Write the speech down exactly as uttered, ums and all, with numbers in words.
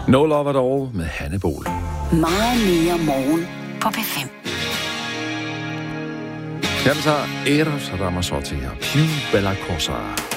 No Love at All med Hanne Bol. Meget mere morgen på P fem. Her vi tager Eros Ramazzotti og Più Bella Cosa.